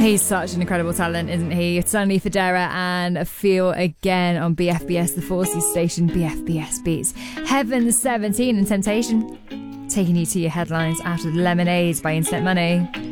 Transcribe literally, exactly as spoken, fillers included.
He's such an incredible talent, isn't he? Sunny Federa and Feel Again on B F B S, the Four Seas station, B F B S Beats. Heaven seventeen and Temptation taking you to your headlines after Lemonade by Internet Money.